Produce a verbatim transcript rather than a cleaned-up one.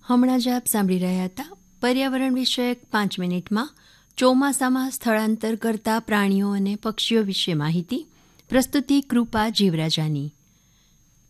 હમણાં જ આપ સાંભળી રહ્યા હતા પર્યાવરણ વિષયક પાંચ મિનિટમાં ચોમાસામાં સ્થળાંતર કરતા પ્રાણીઓ અને પક્ષીઓ વિશે માહિતી. પ્રસ્તુતિ કૃપા જીવરાજાની.